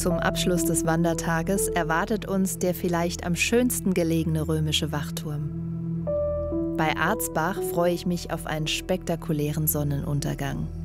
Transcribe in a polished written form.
Zum Abschluss des Wandertages erwartet uns der vielleicht am schönsten gelegene römische Wachturm. Bei Arzbach freue ich mich auf einen spektakulären Sonnenuntergang.